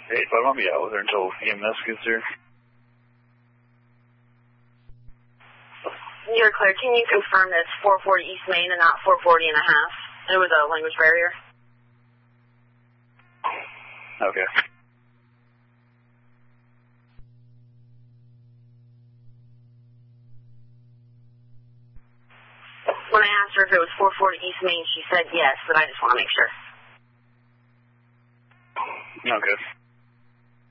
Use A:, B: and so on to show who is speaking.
A: but I'll be out with her until EMS gets here.
B: You're clear. Can you confirm that it's 440 East Main and not 440 and a half? It was a language barrier.
A: Okay.
B: When I asked her if it was 440 East Main, she said yes, but I just want to make sure.
A: Okay.